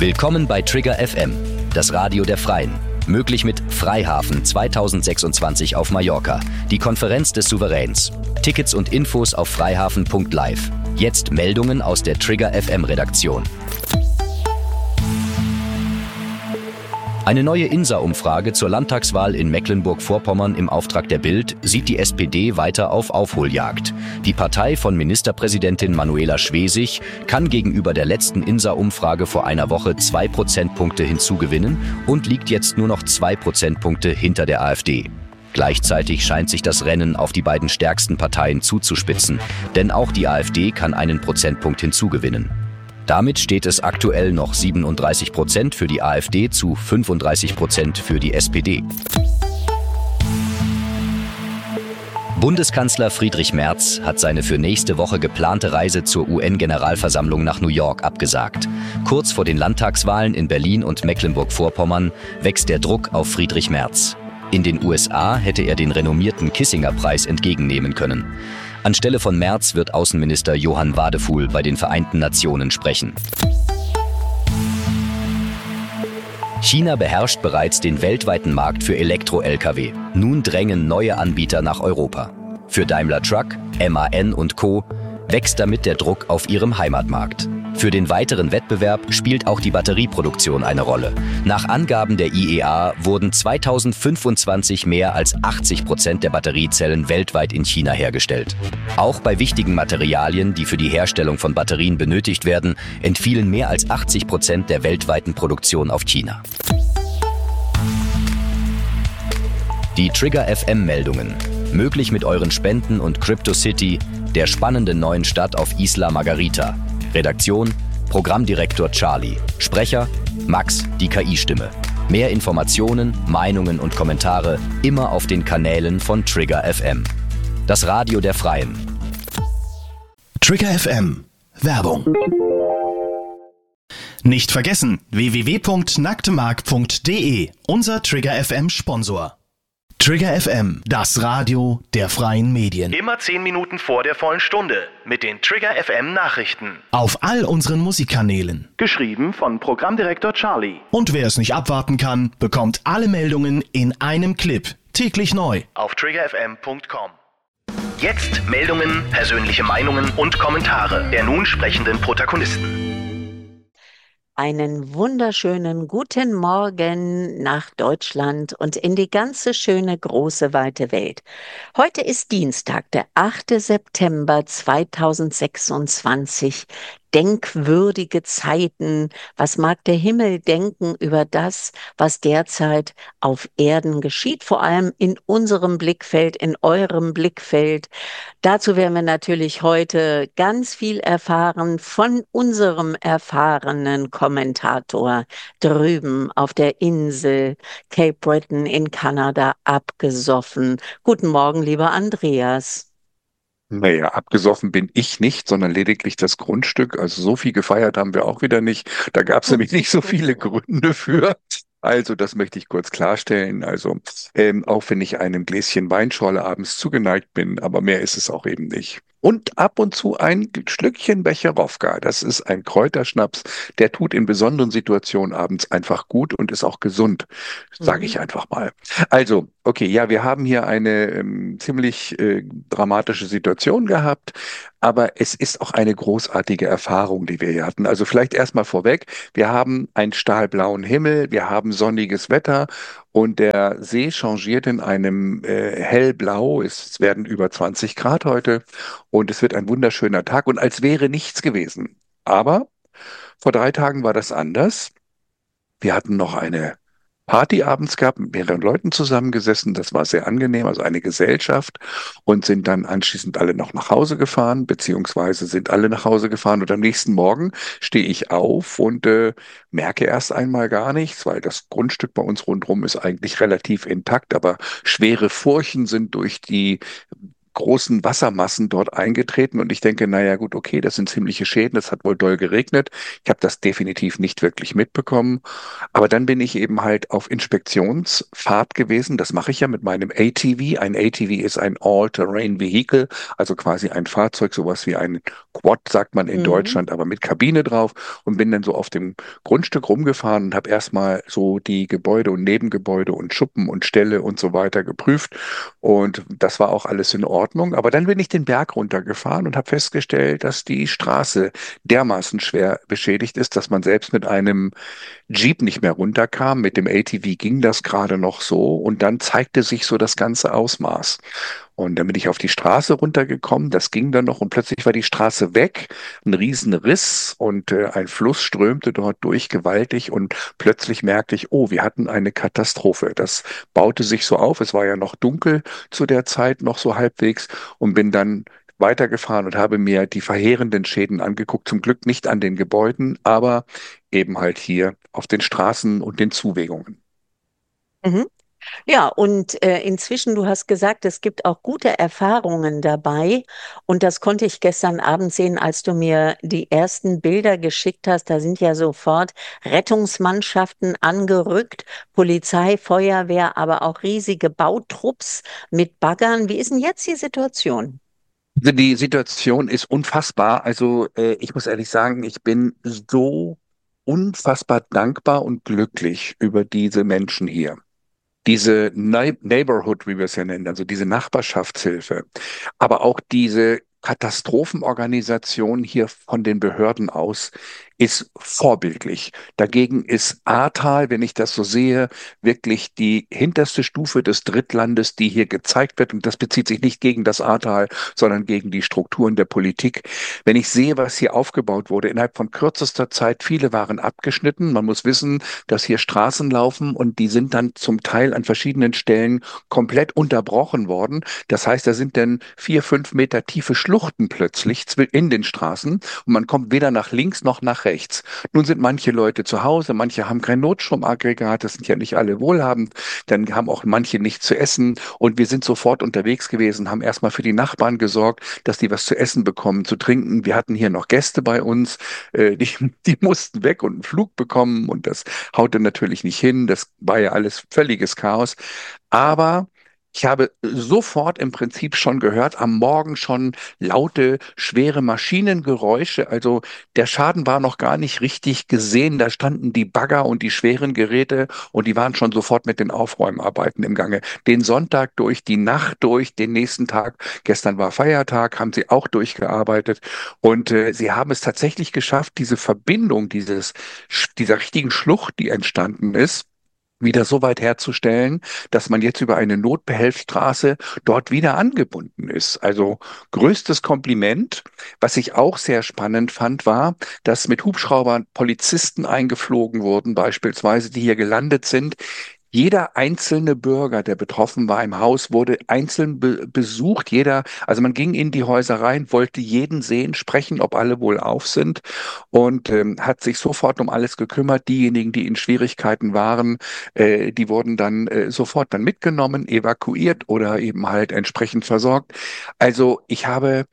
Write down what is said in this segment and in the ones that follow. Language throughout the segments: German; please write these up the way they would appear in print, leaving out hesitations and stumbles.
Willkommen bei Trigger FM, das Radio der Freien. Möglich mit Freihafen 2026 auf Mallorca, die Konferenz des Souveräns. Tickets und Infos auf freihafen.live. Jetzt Meldungen aus der Trigger FM Redaktion. Eine neue INSA-Umfrage zur Landtagswahl in Mecklenburg-Vorpommern im Auftrag der Bild sieht die SPD weiter auf Aufholjagd. Die Partei von Ministerpräsidentin Manuela Schwesig kann gegenüber der letzten INSA-Umfrage vor einer Woche 2 Prozentpunkte hinzugewinnen und liegt jetzt nur noch 2 Prozentpunkte hinter der AfD. Gleichzeitig scheint sich das Rennen auf die beiden stärksten Parteien zuzuspitzen, denn auch die AfD kann einen Prozentpunkt hinzugewinnen. Damit steht es aktuell noch 37% für die AfD zu 35% für die SPD. Bundeskanzler Friedrich Merz hat seine für nächste Woche geplante Reise zur UN-Generalversammlung nach New York abgesagt. Kurz vor den Landtagswahlen in Berlin und Mecklenburg-Vorpommern wächst der Druck auf Friedrich Merz. In den USA hätte er den renommierten Kissinger-Preis entgegennehmen können. Anstelle von Merz wird Außenminister Johann Wadefuhl bei den Vereinten Nationen sprechen. China beherrscht bereits den weltweiten Markt für Elektro-Lkw. Nun drängen neue Anbieter nach Europa. Für Daimler Truck, MAN und Co. wächst damit der Druck auf ihrem Heimatmarkt. Für den weiteren Wettbewerb spielt auch die Batterieproduktion eine Rolle. Nach Angaben der IEA wurden 2025 mehr als 80% der Batteriezellen weltweit in China hergestellt. Auch bei wichtigen Materialien, die für die Herstellung von Batterien benötigt werden, entfielen mehr als 80% der weltweiten Produktion auf China. Die Trigger FM Meldungen. Möglich mit euren Spenden und CryptoCity, der spannenden neuen Stadt auf Isla Margarita. Redaktion, Programmdirektor Charlie. Sprecher, Max, die KI-Stimme. Mehr Informationen, Meinungen und Kommentare immer auf den Kanälen von Trigger FM. Das Radio der Freien. Trigger FM. Werbung. Nicht vergessen, www.nacktemark.de, unser Trigger FM Sponsor. Trigger FM, das Radio der freien Medien. Immer 10 Minuten vor der vollen Stunde mit den Trigger FM Nachrichten. Auf all unseren Musikkanälen. Geschrieben von Programmdirektor Charlie. Und wer es nicht abwarten kann, bekommt alle Meldungen in einem Clip. Täglich neu. Auf triggerfm.com. Jetzt Meldungen, persönliche Meinungen und Kommentare der nun sprechenden Protagonisten. Einen wunderschönen guten Morgen nach Deutschland und in die ganze schöne, große, weite Welt. Heute ist Dienstag, der 8. September 2026. Denkwürdige Zeiten. Was mag der Himmel denken über das, was derzeit auf Erden geschieht? Vor allem in unserem Blickfeld, in eurem Blickfeld. Dazu werden wir natürlich heute ganz viel erfahren von unserem erfahrenen Kommentator drüben auf der Insel Cape Breton in Kanada abgesoffen. Guten Morgen, lieber Andreas. Naja, abgesoffen bin ich nicht, sondern lediglich das Grundstück. Also so viel gefeiert haben wir auch wieder nicht. Da gab es nämlich nicht so viele Gründe für. Also das möchte ich kurz klarstellen. Also auch wenn ich einem Gläschen Weinschorle abends zugeneigt bin, aber mehr ist es auch eben nicht. Und ab und zu ein Schlückchen Becherowka. Das ist ein Kräuterschnaps, der tut in besonderen Situationen abends einfach gut und ist auch gesund, sage ich einfach mal. Also, okay, ja, wir haben hier eine ziemlich dramatische Situation gehabt, aber es ist auch eine großartige Erfahrung, die wir hier hatten. Also vielleicht erstmal vorweg, wir haben einen stahlblauen Himmel, wir haben sonniges Wetter und der See changiert in einem hellblau. Es werden über 20 Grad heute und es wird ein wunderschöner Tag und als wäre nichts gewesen. Aber vor 3 Tagen war das anders. Wir hatten noch eine Party abends gehabt, mit mehreren Leuten zusammengesessen. Das war sehr angenehm, also eine Gesellschaft, und sind dann anschließend alle noch nach Hause gefahren, beziehungsweise sind alle nach Hause gefahren. Und am nächsten Morgen stehe ich auf und merke erst einmal gar nichts, weil das Grundstück bei uns rundherum ist eigentlich relativ intakt, aber schwere Furchen sind durch die großen Wassermassen dort eingetreten und ich denke, naja gut, okay, das sind ziemliche Schäden, das hat wohl doll geregnet. Ich habe das definitiv nicht wirklich mitbekommen. Aber dann bin ich eben halt auf Inspektionsfahrt gewesen. Das mache ich ja mit meinem ATV. Ein ATV ist ein All-Terrain Vehicle, also quasi ein Fahrzeug, sowas wie ein Quad, sagt man in Mhm. Deutschland, aber mit Kabine drauf und bin dann so auf dem Grundstück rumgefahren und habe erstmal so die Gebäude und Nebengebäude und Schuppen und Ställe und so weiter geprüft. Und das war auch alles in Ordnung. Aber dann bin ich den Berg runtergefahren und habe festgestellt, dass die Straße dermaßen schwer beschädigt ist, dass man selbst mit einem Jeep nicht mehr runterkam. Mit dem ATV ging das gerade noch so und dann zeigte sich so das ganze Ausmaß. Und dann bin ich auf die Straße runtergekommen, das ging dann noch und plötzlich war die Straße weg, ein Riesenriss und ein Fluss strömte dort durch gewaltig und plötzlich merkte ich, oh, wir hatten eine Katastrophe. Das baute sich so auf, es war ja noch dunkel zu der Zeit, noch so halbwegs und bin dann weitergefahren und habe mir die verheerenden Schäden angeguckt. Zum Glück nicht an den Gebäuden, aber eben halt hier auf den Straßen und den Zuwegungen. Mhm. Ja, und inzwischen, du hast gesagt, es gibt auch gute Erfahrungen dabei. Und das konnte ich gestern Abend sehen, als du mir die ersten Bilder geschickt hast. Da sind ja sofort Rettungsmannschaften angerückt, Polizei, Feuerwehr, aber auch riesige Bautrupps mit Baggern. Wie ist denn jetzt die Situation? Also die Situation ist unfassbar. Also ich muss ehrlich sagen, ich bin so unfassbar dankbar und glücklich über diese Menschen hier. Diese Neighborhood, wie wir es ja nennen, also diese Nachbarschaftshilfe, aber auch diese Katastrophenorganisation hier von den Behörden aus ist vorbildlich. Dagegen ist Ahrtal, wenn ich das so sehe, wirklich die hinterste Stufe des Drittlandes, die hier gezeigt wird. Und das bezieht sich nicht gegen das Ahrtal, sondern gegen die Strukturen der Politik. Wenn ich sehe, was hier aufgebaut wurde, innerhalb von kürzester Zeit, viele waren abgeschnitten. Man muss wissen, dass hier Straßen laufen und die sind dann zum Teil an verschiedenen Stellen komplett unterbrochen worden. Das heißt, da sind dann 4, 5 Meter tiefe Schluchten plötzlich in den Straßen und man kommt weder nach links noch nach rechts. Nun sind manche Leute zu Hause, manche haben kein Notstromaggregat, das sind ja nicht alle wohlhabend, dann haben auch manche nichts zu essen und wir sind sofort unterwegs gewesen, haben erstmal für die Nachbarn gesorgt, dass die was zu essen bekommen, zu trinken. Wir hatten hier noch Gäste bei uns, die mussten weg und einen Flug bekommen und das haute natürlich nicht hin. Das war ja alles völliges Chaos. Aber ich habe sofort im Prinzip schon gehört, am Morgen schon laute, schwere Maschinengeräusche. Also der Schaden war noch gar nicht richtig gesehen. Da standen die Bagger und die schweren Geräte und die waren schon sofort mit den Aufräumarbeiten im Gange. Den Sonntag durch, die Nacht durch, den nächsten Tag. Gestern war Feiertag, haben sie auch durchgearbeitet. Und sie haben es tatsächlich geschafft, diese Verbindung, dieser richtigen Schlucht, die entstanden ist, wieder so weit herzustellen, dass man jetzt über eine Notbehelfsstraße dort wieder angebunden ist. Also größtes Kompliment. Was ich auch sehr spannend fand, war, dass mit Hubschraubern Polizisten eingeflogen wurden, beispielsweise, die hier gelandet sind. Jeder einzelne Bürger, der betroffen war im Haus, wurde einzeln besucht. Also man ging in die Häuser rein, wollte jeden sehen, sprechen, ob alle wohl auf sind und hat sich sofort um alles gekümmert. Diejenigen, die in Schwierigkeiten waren, die wurden dann sofort dann mitgenommen, evakuiert oder eben halt entsprechend versorgt. Also ich habe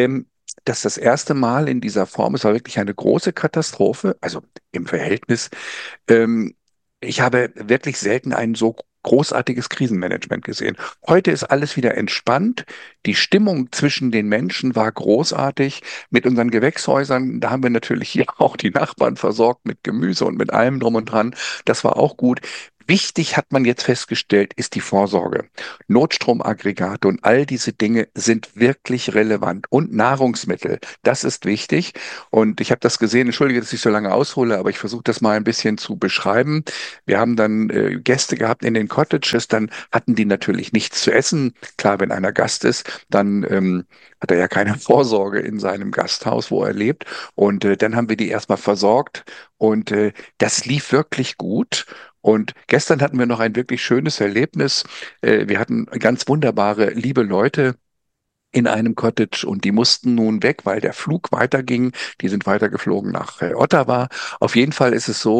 das erste Mal in dieser Form, es war wirklich eine große Katastrophe, also im Verhältnis. Ähm, Ich habe wirklich selten ein so großartiges Krisenmanagement gesehen. Heute ist alles wieder entspannt. Die Stimmung zwischen den Menschen war großartig. Mit unseren Gewächshäusern, da haben wir natürlich hier auch die Nachbarn versorgt mit Gemüse und mit allem drum und dran. Das war auch gut. Wichtig hat man jetzt festgestellt, ist die Vorsorge. Notstromaggregate und all diese Dinge sind wirklich relevant. Und Nahrungsmittel, das ist wichtig. Und ich habe das gesehen, entschuldige, dass ich so lange aushole, aber ich versuche das mal ein bisschen zu beschreiben. Wir haben dann Gäste gehabt in den Cottages, dann hatten die natürlich nichts zu essen. Klar, wenn einer Gast ist, dann hat er ja keine Vorsorge in seinem Gasthaus, wo er lebt. Und dann haben wir die erstmal versorgt und das lief wirklich gut. Und gestern hatten wir noch ein wirklich schönes Erlebnis. Wir hatten ganz wunderbare, liebe Leute in einem Cottage und die mussten nun weg, weil der Flug weiterging. Die sind weitergeflogen nach Ottawa. Auf jeden Fall ist es so,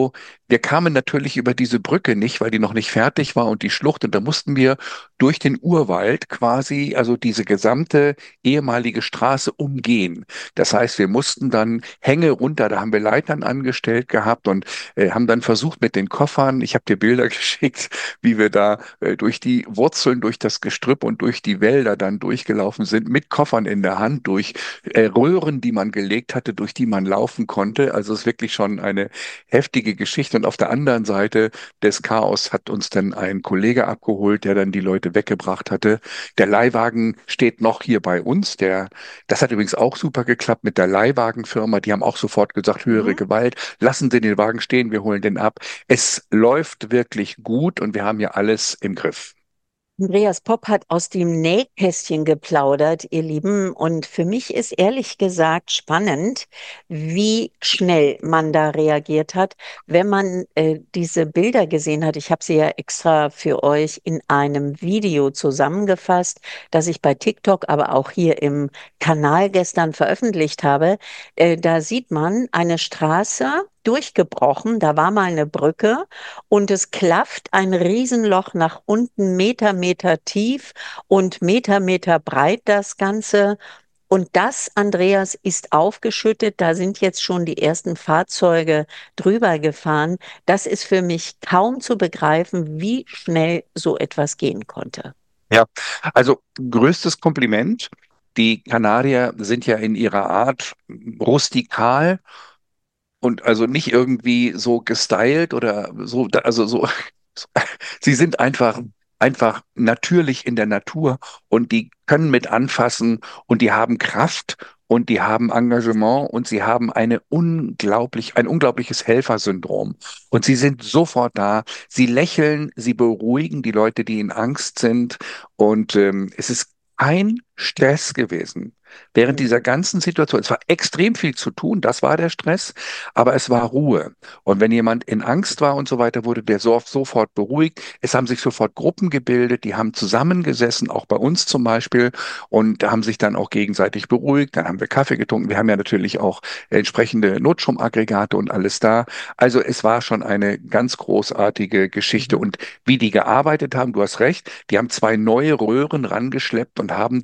wir kamen natürlich über diese Brücke nicht, weil die noch nicht fertig war und die Schlucht. Und da mussten wir durch den Urwald quasi, also diese gesamte ehemalige Straße umgehen. Das heißt, wir mussten dann Hänge runter, da haben wir Leitern angestellt gehabt und haben dann versucht mit den Koffern, ich habe dir Bilder geschickt, wie wir da durch die Wurzeln, durch das Gestrüpp und durch die Wälder dann durchgelaufen sind, mit Koffern in der Hand, durch Röhren, die man gelegt hatte, durch die man laufen konnte. Also es ist wirklich schon eine heftige Geschichte. Und auf der anderen Seite des Chaos hat uns dann ein Kollege abgeholt, der dann die Leute weggebracht hatte. Der Leihwagen steht noch hier bei uns. Das hat übrigens auch super geklappt mit der Leihwagenfirma. Die haben auch sofort gesagt, höhere Mhm. Gewalt. Lassen Sie den Wagen stehen, wir holen den ab. Es läuft wirklich gut und wir haben ja alles im Griff. Andreas Popp hat aus dem Nähkästchen geplaudert, ihr Lieben. Und für mich ist ehrlich gesagt spannend, wie schnell man da reagiert hat, wenn man diese Bilder gesehen hat. Ich habe sie ja extra für euch in einem Video zusammengefasst, das ich bei TikTok, aber auch hier im Kanal gestern veröffentlicht habe. Da sieht man eine Straße durchgebrochen, da war mal eine Brücke und es klafft ein Riesenloch nach unten, Meter tief und Meter breit das Ganze. Und das, Andreas, ist aufgeschüttet. Da sind jetzt schon die ersten Fahrzeuge drüber gefahren. Das ist für mich kaum zu begreifen, wie schnell so etwas gehen konnte. Ja, also größtes Kompliment. Die Kanadier sind ja in ihrer Art rustikal und also nicht irgendwie so gestylt oder so, also so, sie sind einfach natürlich in der Natur und die können mit anfassen und die haben Kraft und die haben Engagement und sie haben ein unglaubliches Helfersyndrom. Und sie sind sofort da. Sie lächeln, sie beruhigen die Leute, die in Angst sind. Und es ist kein Stress gewesen. Während dieser ganzen Situation, es war extrem viel zu tun, das war der Stress, aber es war Ruhe. Und wenn jemand in Angst war und so weiter, wurde der sofort beruhigt. Es haben sich sofort Gruppen gebildet, die haben zusammengesessen, auch bei uns zum Beispiel, und haben sich dann auch gegenseitig beruhigt. Dann haben wir Kaffee getrunken. Wir haben ja natürlich auch entsprechende Notstromaggregate und alles da. Also es war schon eine ganz großartige Geschichte. Mhm. Und wie die gearbeitet haben, du hast recht, die haben zwei neue Röhren rangeschleppt und haben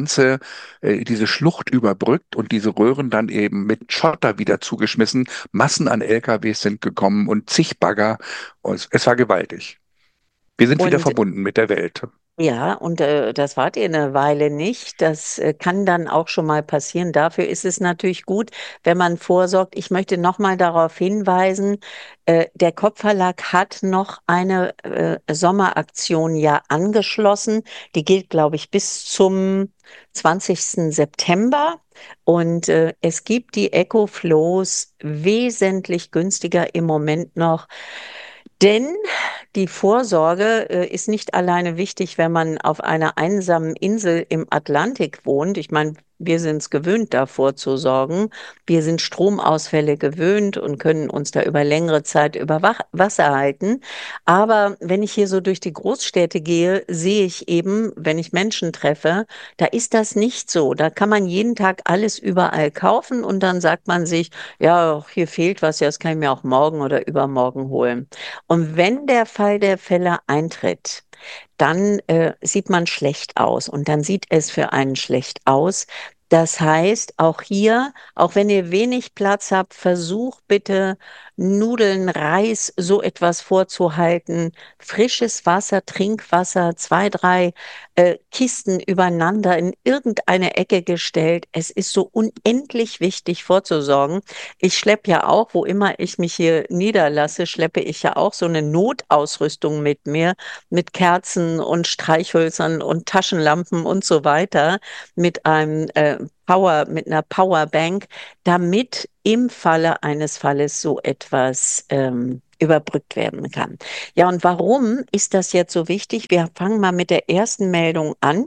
diese Schlucht überbrückt und diese Röhren dann eben mit Schotter wieder zugeschmissen. Massen an LKWs sind gekommen und zig Bagger. Und es war gewaltig. Wir sind wieder Und verbunden mit der Welt. ja, und das wart ihr eine Weile nicht. Das kann dann auch schon mal passieren. Dafür ist es natürlich gut, wenn man vorsorgt. Ich möchte noch mal darauf hinweisen, der Kopfverlag hat noch eine Sommeraktion ja angeschlossen. Die gilt, glaube ich, bis zum 20. September. Und es gibt die EcoFlows wesentlich günstiger im Moment noch. Denn die Vorsorge ist nicht alleine wichtig, wenn man auf einer einsamen Insel im Atlantik wohnt. Ich meine, wir sind es gewöhnt, davor zu sorgen. Wir sind Stromausfälle gewöhnt und können uns da über längere Zeit über Wasser halten. Aber wenn ich hier so durch die Großstädte gehe, sehe ich eben, wenn ich Menschen treffe, da ist das nicht so. Da kann man jeden Tag alles überall kaufen und dann sagt man sich, ja, hier fehlt was, ja, das kann ich mir auch morgen oder übermorgen holen. Und wenn der Fall der Fälle eintritt, dann sieht man schlecht aus und dann sieht es für einen schlecht aus. Das heißt, auch hier, auch wenn ihr wenig Platz habt, versucht bitte Nudeln, Reis, so etwas vorzuhalten. Frisches Wasser, Trinkwasser, zwei, drei Kisten übereinander in irgendeine Ecke gestellt. Es ist so unendlich wichtig vorzusorgen. Ich schleppe ja auch, wo immer ich mich hier niederlasse, schleppe ich ja auch so eine Notausrüstung mit mir, mit Kerzen und Streichhölzern und Taschenlampen und so weiter, mit einem mit einer Powerbank, damit im Falle eines Falles so etwas überbrückt werden kann. Ja, und warum ist das jetzt so wichtig? Wir fangen mal mit der ersten Meldung an.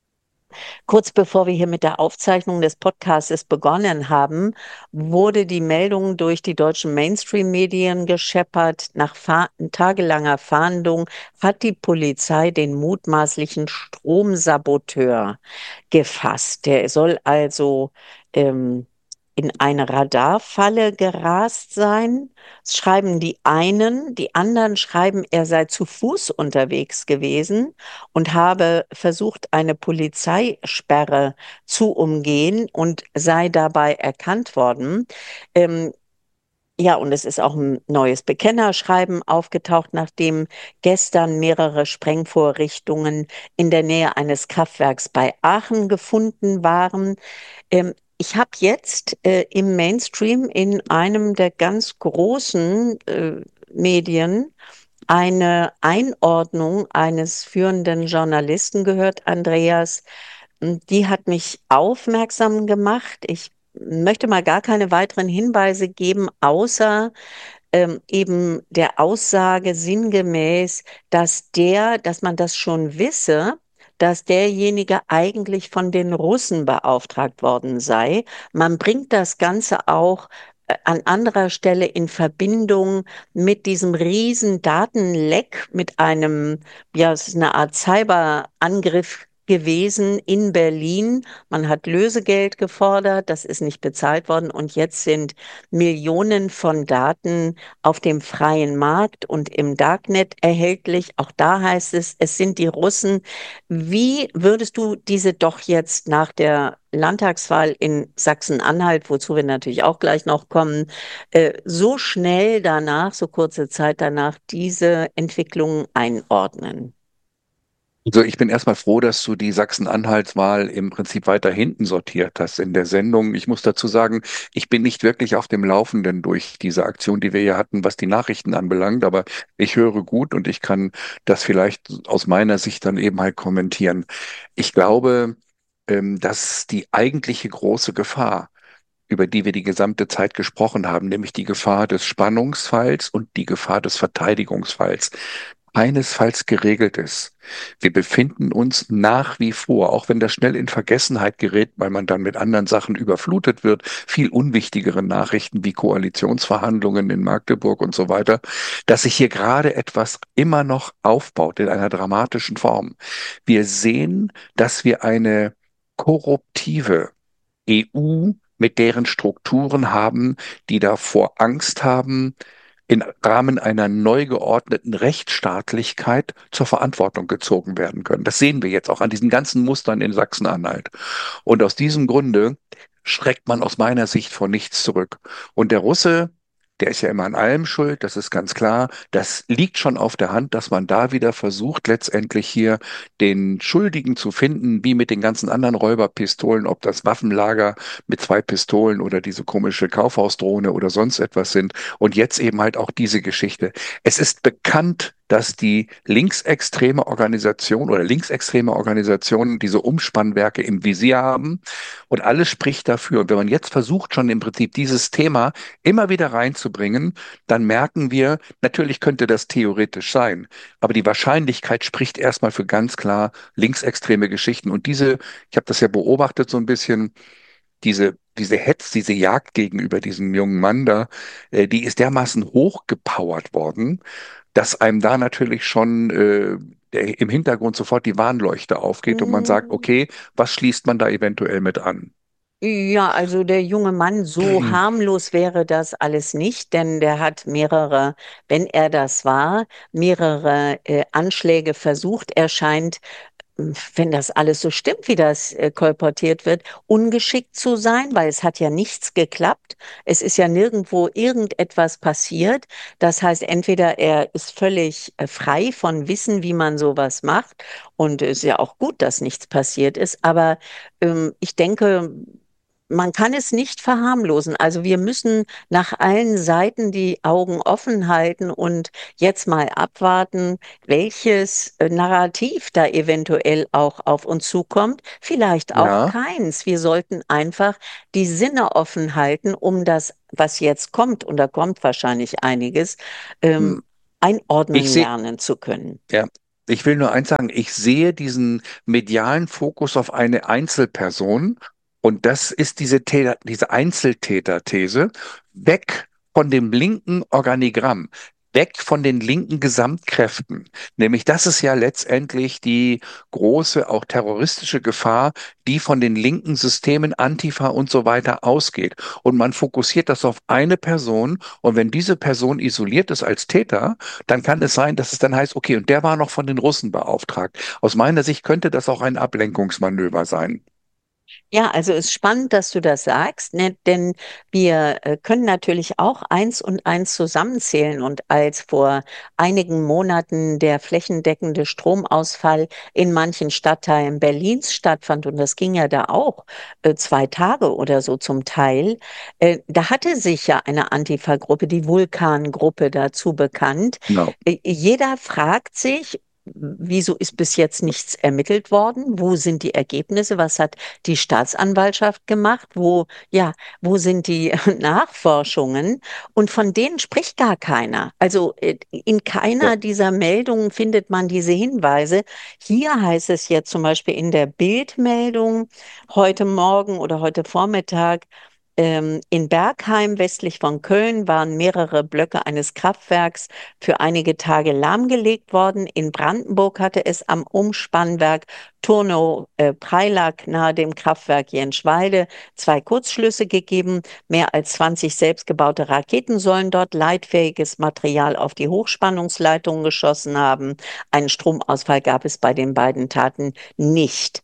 Kurz bevor wir hier mit der Aufzeichnung des Podcasts begonnen haben, wurde die Meldung durch die deutschen Mainstream-Medien gescheppert. Nach tagelanger Fahndung hat die Polizei den mutmaßlichen Stromsaboteur gefasst. Der soll also ähm, in eine Radarfalle gerast sein. Das schreiben die einen, die anderen schreiben, er sei zu Fuß unterwegs gewesen und habe versucht, eine Polizeisperre zu umgehen und sei dabei erkannt worden. Ähm, ja, und es ist auch ein neues Bekennerschreiben aufgetaucht, nachdem gestern mehrere Sprengvorrichtungen in der Nähe eines Kraftwerks bei Aachen gefunden waren. Ich habe jetzt im Mainstream in einem der ganz großen Medien eine Einordnung eines führenden Journalisten gehört, Andreas. Die hat mich aufmerksam gemacht. Ich möchte mal gar keine weiteren Hinweise geben, außer eben der Aussage sinngemäß, dass man das schon wisse, dass derjenige eigentlich von den Russen beauftragt worden sei. Man bringt das Ganze auch an anderer Stelle in Verbindung mit diesem riesen Datenleck, mit einem, ja, es ist eine Art Cyberangriff gewesen in Berlin. Man hat Lösegeld gefordert, das ist nicht bezahlt worden und jetzt sind Millionen von Daten auf dem freien Markt und im Darknet erhältlich. Auch da heißt es, es sind die Russen. Wie würdest du diese doch jetzt nach der Landtagswahl in Sachsen-Anhalt, wozu wir natürlich auch gleich noch kommen, so schnell danach, so kurze Zeit danach, diese Entwicklungen einordnen? Also ich bin erstmal froh, dass du die Sachsen-Anhalt-Wahl im Prinzip weiter hinten sortiert hast in der Sendung. Ich muss dazu sagen, ich bin nicht wirklich auf dem Laufenden durch diese Aktion, die wir hier hatten, was die Nachrichten anbelangt, aber ich höre gut und ich kann das vielleicht aus meiner Sicht dann eben halt kommentieren. Ich glaube, dass die eigentliche große Gefahr, über die wir die gesamte Zeit gesprochen haben, nämlich die Gefahr des Spannungsfalls und die Gefahr des Verteidigungsfalls, keinesfalls geregelt ist. Wir befinden uns nach wie vor, auch wenn das schnell in Vergessenheit gerät, weil man dann mit anderen Sachen überflutet wird, viel unwichtigere Nachrichten wie Koalitionsverhandlungen in Magdeburg und so weiter, dass sich hier gerade etwas immer noch aufbaut in einer dramatischen Form. Wir sehen, dass wir eine korruptive EU mit deren Strukturen haben, die davor Angst haben, im Rahmen einer neu geordneten Rechtsstaatlichkeit zur Verantwortung gezogen werden können. Das sehen wir jetzt auch an diesen ganzen Mustern in Sachsen-Anhalt. Und aus diesem Grunde schreckt man aus meiner Sicht vor nichts zurück. Und der Russe, der ist ja immer an allem schuld, das ist ganz klar. Das liegt schon auf der Hand, dass man da wieder versucht, letztendlich hier den Schuldigen zu finden, wie mit den ganzen anderen Räuberpistolen, ob das Waffenlager mit 2 Pistolen oder diese komische Kaufhausdrohne oder sonst etwas sind. Und jetzt eben halt auch diese Geschichte. Es ist bekannt, dass die linksextreme Organisation oder linksextreme Organisationen diese Umspannwerke im Visier haben. Und alles spricht dafür. Und wenn man jetzt versucht, schon im Prinzip dieses Thema immer wieder reinzubringen, dann merken wir, natürlich könnte das theoretisch sein, aber die Wahrscheinlichkeit spricht erstmal für ganz klar linksextreme Geschichten. Und diese, ich habe das ja beobachtet so ein bisschen, diese Hetz, diese Jagd gegenüber diesem jungen Mann da, die ist dermaßen hochgepowert worden, dass einem da natürlich schon im Hintergrund sofort die Warnleuchte aufgeht und man sagt, Mm. okay, was schließt man da eventuell mit an? Ja, also der junge Mann, so harmlos wäre das alles nicht, denn der hat mehrere, wenn er das war, mehrere Anschläge versucht. Er scheint, wenn das alles so stimmt, wie das kolportiert wird, ungeschickt zu sein, weil es hat ja nichts geklappt. Es ist ja nirgendwo irgendetwas passiert. Das heißt, entweder er ist völlig frei von Wissen, wie man sowas macht, und es ist ja auch gut, dass nichts passiert ist, aber ich denke, man kann es nicht verharmlosen. Also wir müssen nach allen Seiten die Augen offen halten und jetzt mal abwarten, welches Narrativ da eventuell auch auf uns zukommt. Vielleicht auch Ja, keins. Wir sollten einfach die Sinne offen halten, um das, was jetzt kommt, und da kommt wahrscheinlich einiges, hm, ich einordnen sehe, lernen zu können. ja, ich will nur eins sagen, ich sehe diesen medialen Fokus auf eine Einzelperson und das ist diese Einzeltäter-These, weg von dem linken Organigramm. weg von den linken Gesamtkräften. Nämlich das ist ja letztendlich die große, auch terroristische Gefahr, die von den linken Systemen, Antifa und so weiter ausgeht. Und man fokussiert das auf eine Person. Und wenn diese Person isoliert ist als Täter, dann kann es sein, dass es dann heißt, okay, und der war noch von den Russen beauftragt. Aus meiner Sicht könnte das auch ein Ablenkungsmanöver sein. Ja, also ist spannend, dass du das sagst, ne? Denn wir können natürlich auch eins und eins zusammenzählen. Und als vor einigen Monaten der flächendeckende Stromausfall in manchen Stadtteilen Berlins stattfand, und das ging ja da auch 2 Tage oder so zum Teil, da hatte sich ja eine Antifa-Gruppe, die Vulkan-Gruppe, dazu bekannt. Genau. Jeder fragt sich, wieso ist bis jetzt nichts ermittelt worden? Wo sind die Ergebnisse? Was hat die Staatsanwaltschaft gemacht? Ja, wo sind die Nachforschungen? Und von denen spricht gar keiner. Also in Ja. keiner dieser Meldungen findet man diese Hinweise. Hier heißt es jetzt zum Beispiel in der Bild-Meldung heute Morgen oder heute Vormittag, in Bergheim westlich von Köln waren mehrere Blöcke eines Kraftwerks für einige Tage lahmgelegt worden. In Brandenburg hatte es am Umspannwerk Turnow-Preilack nahe dem Kraftwerk Jenschwalde 2 Kurzschlüsse gegeben. Mehr als 20 selbstgebaute Raketen sollen dort leitfähiges Material auf die Hochspannungsleitungen geschossen haben. Einen Stromausfall gab es bei den beiden Taten nicht.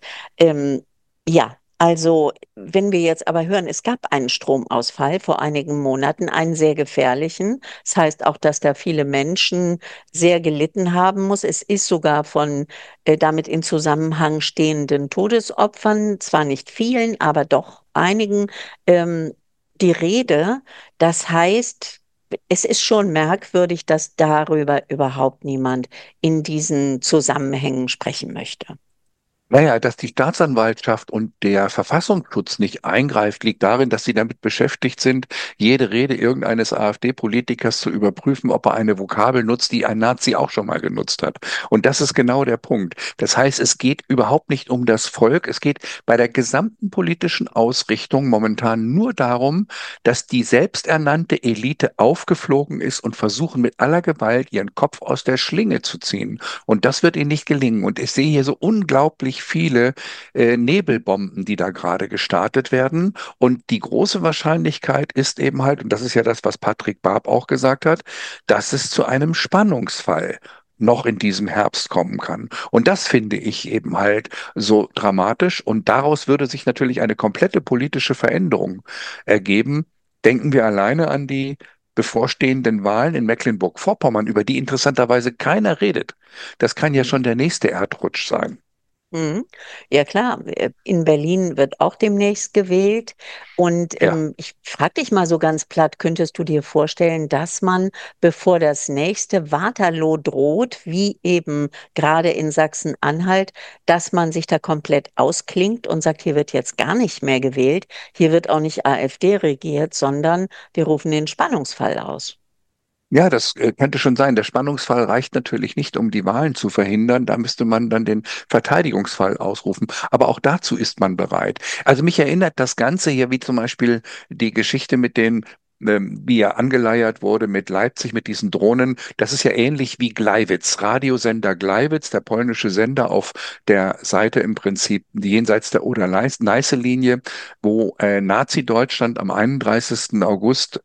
Ja, also wenn wir jetzt aber hören, es gab einen Stromausfall vor einigen Monaten, einen sehr gefährlichen. Das heißt auch, dass da viele Menschen sehr gelitten haben muss. Es ist sogar von damit in Zusammenhang stehenden Todesopfern, zwar nicht vielen, aber doch einigen, ähm, die Rede. Das heißt, es ist schon merkwürdig, dass darüber überhaupt niemand in diesen Zusammenhängen sprechen möchte. Naja, dass die Staatsanwaltschaft und der Verfassungsschutz nicht eingreift, liegt darin, dass sie damit beschäftigt sind, jede Rede irgendeines AfD-Politikers zu überprüfen, ob er eine Vokabel nutzt, die ein Nazi auch schon mal genutzt hat. Und das ist genau der Punkt. Das heißt, es geht überhaupt nicht um das Volk. Es geht bei der gesamten politischen Ausrichtung momentan nur darum, dass die selbsternannte Elite aufgeflogen ist und versuchen mit aller Gewalt ihren Kopf aus der Schlinge zu ziehen. Und das wird ihnen nicht gelingen. Und ich sehe hier so unglaublich viele Nebelbomben, die da gerade gestartet werden. Und die große Wahrscheinlichkeit ist eben halt, und das ist ja das, was Patrick Barb auch gesagt hat, dass es zu einem Spannungsfall noch in diesem Herbst kommen kann. Und das finde ich eben halt so dramatisch. Und daraus würde sich natürlich eine komplette politische Veränderung ergeben. Denken wir alleine an die bevorstehenden Wahlen in Mecklenburg-Vorpommern, über die interessanterweise keiner redet. Das kann ja schon der nächste Erdrutsch sein. Mhm. Ja klar, in Berlin wird auch demnächst gewählt. Und Ja. ich frage dich mal so ganz platt, könntest du dir vorstellen, dass man, bevor das nächste Waterloo droht, wie eben gerade in Sachsen-Anhalt, dass man sich da komplett ausklingt und sagt, hier wird jetzt gar nicht mehr gewählt, hier wird auch nicht AfD regiert, sondern wir rufen den Spannungsfall aus. Ja, das könnte schon sein. Der Spannungsfall reicht natürlich nicht, um die Wahlen zu verhindern. Da müsste man dann den Verteidigungsfall ausrufen. Aber auch dazu ist man bereit. Also mich erinnert das Ganze hier, wie zum Beispiel die Geschichte mit den, wie er angeleiert wurde mit Leipzig, mit diesen Drohnen. Das ist ja ähnlich wie Gleiwitz, Radiosender Gleiwitz, der polnische Sender auf der Seite im Prinzip jenseits der Oder-Neiße-Linie, wo Nazi-Deutschland am 31. August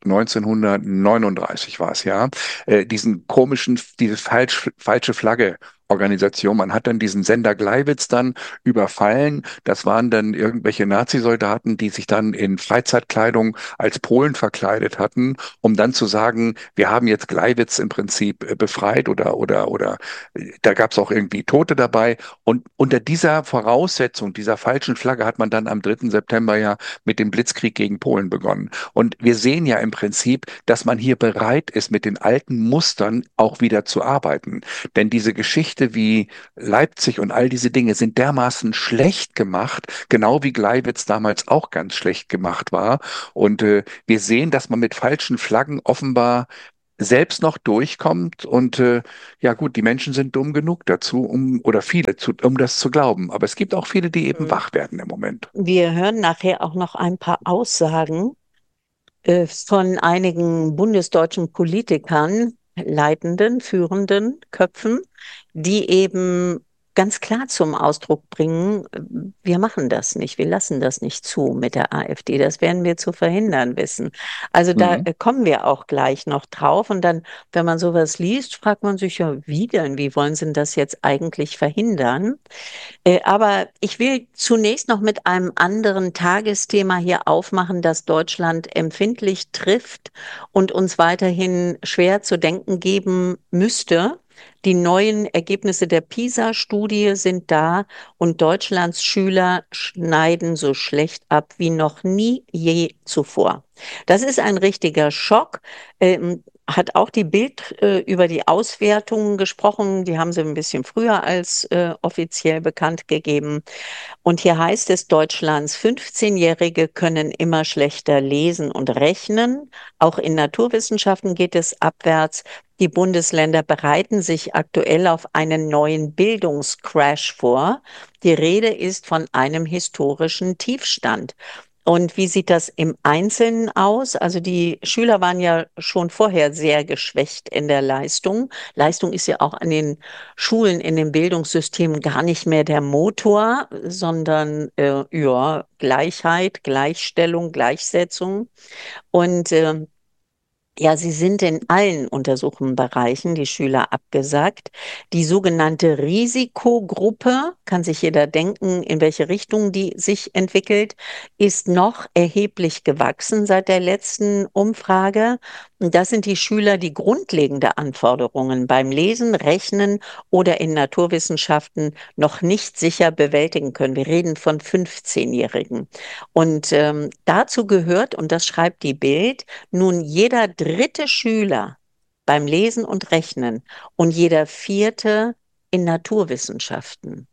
1939 war es ja, diesen komischen, diese falsche Flagge Organisation. Man hat dann diesen Sender Gleiwitz dann überfallen. Das waren dann irgendwelche Nazisoldaten, die sich dann in Freizeitkleidung als Polen verkleidet hatten, um dann zu sagen, wir haben jetzt Gleiwitz im Prinzip befreit oder da gab es auch irgendwie Tote dabei. Und unter dieser Voraussetzung, dieser falschen Flagge hat man dann am 3. September ja mit dem Blitzkrieg gegen Polen begonnen. Und wir sehen ja im Prinzip, dass man hier bereit ist, mit den alten Mustern auch wieder zu arbeiten. Denn diese Geschichte wie Leipzig und all diese Dinge sind dermaßen schlecht gemacht, genau wie Gleiwitz damals auch ganz schlecht gemacht war. Und wir sehen, dass man mit falschen Flaggen offenbar selbst noch durchkommt und ja gut, die Menschen sind dumm genug dazu, oder viele, um das zu glauben. Aber es gibt auch viele, die eben Mhm. wach werden im Moment. Wir hören nachher auch noch ein paar Aussagen von einigen bundesdeutschen Politikern. leitenden, führenden Köpfen, die eben ganz klar zum Ausdruck bringen, wir machen das nicht, wir lassen das nicht zu mit der AfD, das werden wir zu verhindern wissen. Also da Mhm. kommen wir auch gleich noch drauf und dann, wenn man sowas liest, fragt man sich ja, wie denn, wie wollen sie denn das jetzt eigentlich verhindern? Aber ich will zunächst noch mit einem anderen Tagesthema hier aufmachen, das Deutschland empfindlich trifft und uns weiterhin schwer zu denken geben müsste. Die neuen Ergebnisse der PISA-Studie sind da und Deutschlands Schüler schneiden so schlecht ab wie noch nie je zuvor. Das ist ein richtiger Schock. Hat auch die Bild über die Auswertungen gesprochen. Die haben sie ein bisschen früher als offiziell bekannt gegeben. Und hier heißt es, Deutschlands 15-Jährige können immer schlechter lesen und rechnen. Auch in Naturwissenschaften geht es abwärts. Die Bundesländer bereiten sich aktuell auf einen neuen Bildungscrash vor. Die Rede ist von einem historischen Tiefstand. Und wie sieht das im Einzelnen aus? Also die Schüler waren ja schon vorher sehr geschwächt in der Leistung. Leistung ist ja auch an den Schulen in den Bildungssystemen gar nicht mehr der Motor, sondern ja, Gleichheit, Gleichstellung, Gleichsetzung. Und ja, sie sind in allen untersuchten Bereichen, die Schüler abgesagt. Die sogenannte Risikogruppe, kann sich jeder denken, in welche Richtung die sich entwickelt, ist noch erheblich gewachsen seit der letzten Umfrage. Und das sind die Schüler, die grundlegende Anforderungen beim Lesen, Rechnen oder in Naturwissenschaften noch nicht sicher bewältigen können. Wir reden von 15-Jährigen. Und dazu gehört, und das schreibt die Bild, nun jeder dritte Schüler beim Lesen und Rechnen und jeder vierte in Naturwissenschaften.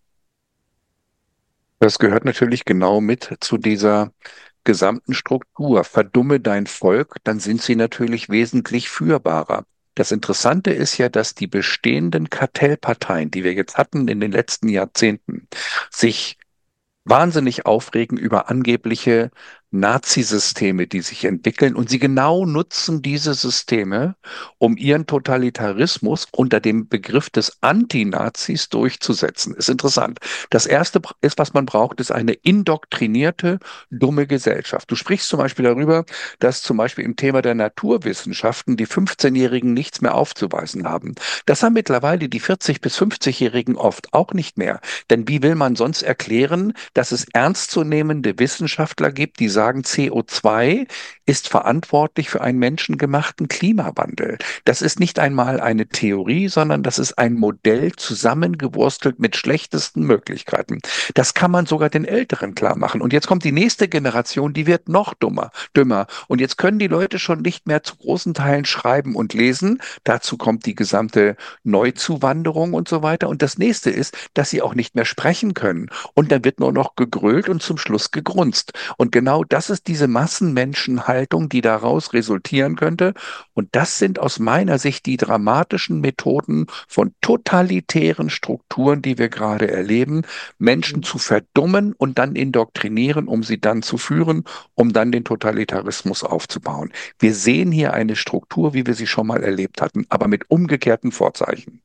Das gehört natürlich genau mit zu dieser gesamten Struktur. Verdumme dein Volk, dann sind sie natürlich wesentlich führbarer. Das Interessante ist ja, dass die bestehenden Kartellparteien, die wir jetzt hatten in den letzten Jahrzehnten, sich wahnsinnig aufregen über angebliche Nazisysteme, die sich entwickeln. Und sie genau nutzen diese Systeme, um ihren Totalitarismus unter dem Begriff des Antinazis durchzusetzen. Ist interessant. Das Erste ist, was man braucht, ist eine indoktrinierte, dumme Gesellschaft. Du sprichst zum Beispiel darüber, dass zum Beispiel im Thema der Naturwissenschaften die 15-Jährigen nichts mehr aufzuweisen haben. Das haben mittlerweile die 40- bis 50-Jährigen oft auch nicht mehr. Denn wie will man sonst erklären, dass es ernstzunehmende Wissenschaftler gibt, die sagen, CO2 ist verantwortlich für einen menschengemachten Klimawandel. Das ist nicht einmal eine Theorie, sondern das ist ein Modell zusammengewurstelt mit schlechtesten Möglichkeiten. Das kann man sogar den Älteren klar machen. Und jetzt kommt die nächste Generation, die wird noch dümmer. Und jetzt können die Leute schon nicht mehr zu großen Teilen schreiben und lesen. Dazu kommt die gesamte Neuzuwanderung und so weiter. Und das nächste ist, dass sie auch nicht mehr sprechen können. Und dann wird nur noch gegrölt und zum Schluss gegrunzt. Und genau das ist diese Massenmenschenhaltung, die daraus resultieren könnte. Und das sind aus meiner Sicht die dramatischen Methoden von totalitären Strukturen, die wir gerade erleben, Menschen zu verdummen und dann indoktrinieren, um sie dann zu führen, um dann den Totalitarismus aufzubauen. Wir sehen hier eine Struktur, wie wir sie schon mal erlebt hatten, aber mit umgekehrten Vorzeichen.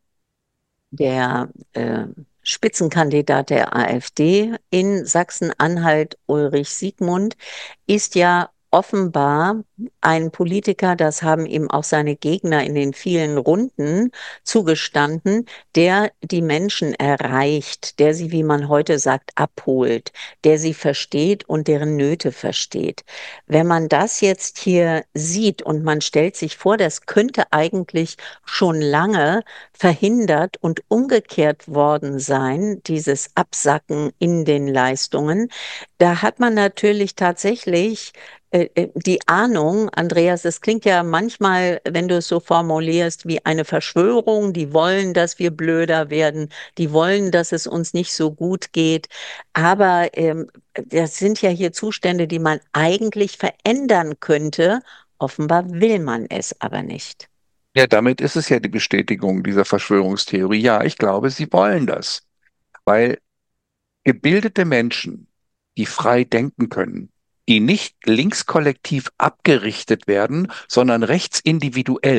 Der Spitzenkandidat der AfD in Sachsen-Anhalt, Ulrich Siegmund, ist ja offenbar ein Politiker, das haben ihm auch seine Gegner in den vielen Runden zugestanden, der die Menschen erreicht, der sie, wie man heute sagt, abholt, der sie versteht und deren Nöte versteht. Wenn man das jetzt hier sieht und man stellt sich vor, das könnte eigentlich schon lange verhindert und umgekehrt worden sein, dieses Absacken in den Leistungen, da hat man natürlich tatsächlich die Ahnung, Andreas, es klingt ja manchmal, wenn du es so formulierst, wie eine Verschwörung. Die wollen, dass wir blöder werden. Die wollen, dass es uns nicht so gut geht. Aber das sind ja hier Zustände, die man eigentlich verändern könnte. Offenbar will man es aber nicht. Ja, damit ist es ja die Bestätigung dieser Verschwörungstheorie. Ja, ich glaube, sie wollen das, weil gebildete Menschen, die frei denken können, die nicht linkskollektiv abgerichtet werden, sondern rechtsindividuell,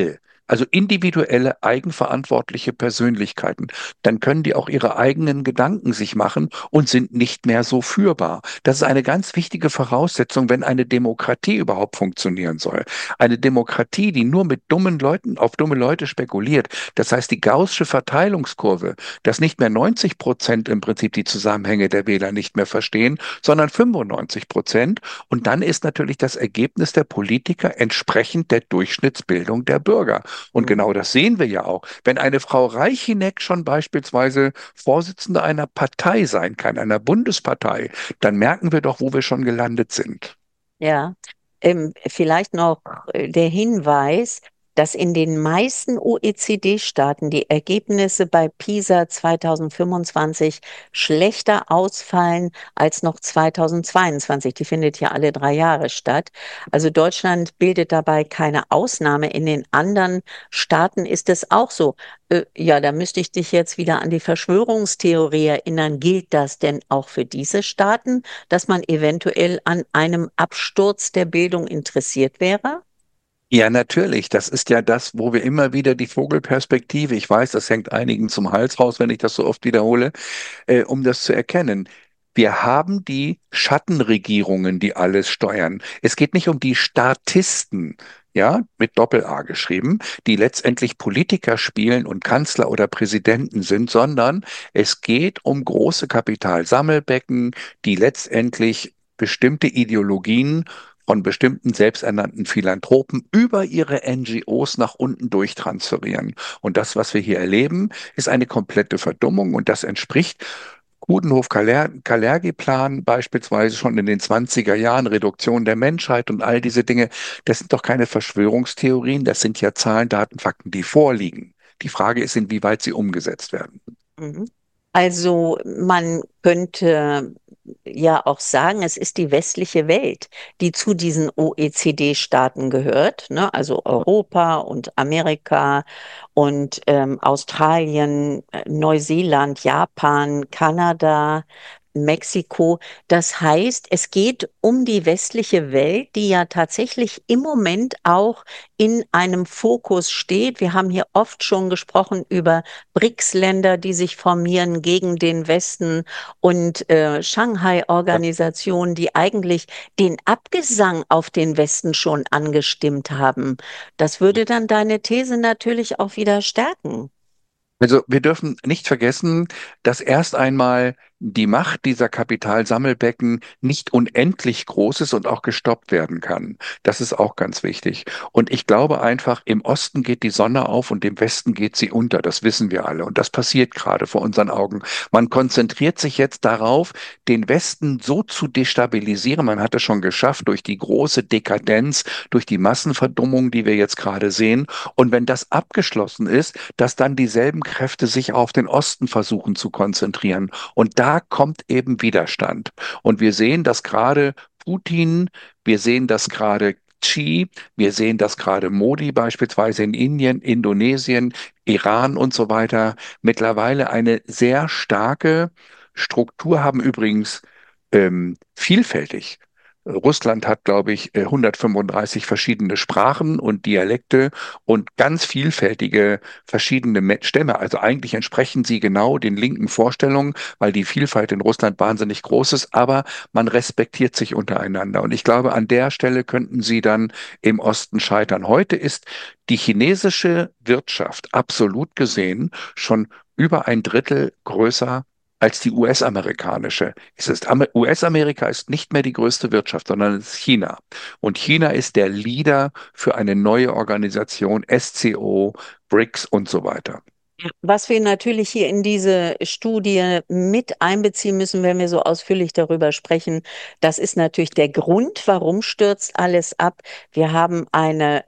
Also individuelle, eigenverantwortliche Persönlichkeiten. Dann können die auch ihre eigenen Gedanken sich machen und sind nicht mehr so führbar. Das ist eine ganz wichtige Voraussetzung, wenn eine Demokratie überhaupt funktionieren soll. Eine Demokratie, die nur mit dummen Leuten auf dumme Leute spekuliert. Das heißt, die gaußsche Verteilungskurve, dass nicht mehr 90% im Prinzip die Zusammenhänge der Wähler nicht mehr verstehen, sondern 95%. Und dann ist natürlich das Ergebnis der Politiker entsprechend der Durchschnittsbildung der Bürger. Und genau das sehen wir ja auch. Wenn eine Frau Reichineck schon beispielsweise Vorsitzende einer Partei sein kann, einer Bundespartei, dann merken wir doch, wo wir schon gelandet sind. Ja, vielleicht noch der Hinweis, dass in den meisten OECD-Staaten die Ergebnisse bei PISA 2025 schlechter ausfallen als noch 2022. Die findet ja alle 3 Jahre statt. Also Deutschland bildet dabei keine Ausnahme. In den anderen Staaten ist es auch so. Ja, da müsste ich dich jetzt wieder an die Verschwörungstheorie erinnern. Gilt das denn auch für diese Staaten, dass man eventuell an einem Absturz der Bildung interessiert wäre? Ja, natürlich. Das ist ja das, wo wir immer wieder die Vogelperspektive, ich weiß, das hängt einigen zum Hals raus, wenn ich das so oft wiederhole, um das zu erkennen. Wir haben die Schattenregierungen, die alles steuern. Es geht nicht um die Statisten, ja, mit Doppel-A geschrieben, die letztendlich Politiker spielen und Kanzler oder Präsidenten sind, sondern es geht um große Kapitalsammelbecken, die letztendlich bestimmte Ideologien von bestimmten selbsternannten Philanthropen über ihre NGOs nach unten durchtransferieren. Und das, was wir hier erleben, ist eine komplette Verdummung und das entspricht Coudenhove-Kalergi-Plan beispielsweise schon in den 20er Jahren, Reduktion der Menschheit und all diese Dinge. Das sind doch keine Verschwörungstheorien, das sind ja Zahlen, Daten, Fakten, die vorliegen. Die Frage ist, inwieweit sie umgesetzt werden. Mhm. Also man könnte ja auch sagen, es ist die westliche Welt, die zu diesen OECD-Staaten gehört, ne? Also Europa und Amerika und Australien, Neuseeland, Japan, Kanada, Mexiko. Das heißt, es geht um die westliche Welt, die ja tatsächlich im Moment auch in einem Fokus steht. Wir haben hier oft schon gesprochen über BRICS-Länder, die sich formieren gegen den Westen und Shanghai-Organisationen, die eigentlich den Abgesang auf den Westen schon angestimmt haben. Das würde dann deine These natürlich auch wieder stärken. Also wir dürfen nicht vergessen, dass erst einmal die Macht dieser Kapitalsammelbecken nicht unendlich groß ist und auch gestoppt werden kann. Das ist auch ganz wichtig. Und ich glaube einfach, im Osten geht die Sonne auf und im Westen geht sie unter. Das wissen wir alle. Und das passiert gerade vor unseren Augen. Man konzentriert sich jetzt darauf, den Westen so zu destabilisieren. Man hat es schon geschafft durch die große Dekadenz, durch die Massenverdummung, die wir jetzt gerade sehen. Und wenn das abgeschlossen ist, dass dann dieselben Kräfte sich auf den Osten versuchen zu konzentrieren. Und da kommt eben Widerstand. Und wir sehen, dass gerade Putin, wir sehen, dass gerade Xi, wir sehen, dass gerade Modi beispielsweise in Indien, Indonesien, Iran und so weiter mittlerweile eine sehr starke Struktur haben, übrigens vielfältig. Russland hat, glaube ich, 135 verschiedene Sprachen und Dialekte und ganz vielfältige verschiedene Stämme. Also eigentlich entsprechen sie genau den linken Vorstellungen, weil die Vielfalt in Russland wahnsinnig groß ist, aber man respektiert sich untereinander. Und ich glaube, an der Stelle könnten sie dann im Osten scheitern. Heute ist die chinesische Wirtschaft absolut gesehen schon über ein Drittel größer als die US-amerikanische. US-Amerika ist nicht mehr die größte Wirtschaft, sondern es ist China. Und China ist der Leader für eine neue Organisation, SCO, BRICS und so weiter. Was wir natürlich hier in diese Studie mit einbeziehen müssen, wenn wir so ausführlich darüber sprechen, das ist natürlich der Grund, warum stürzt alles ab. Wir haben eine